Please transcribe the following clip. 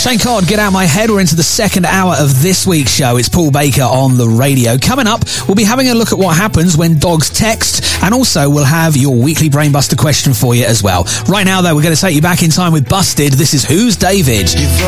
Thank God, get out my head. We're into the second hour of this week's show. It's Paul Baker on the radio. Coming up, we'll be having a look at what happens when dogs text, and also we'll have your weekly Brainbuster question for you as well. Right now, though, we're going to take you back in time with Busted. This is Who's David?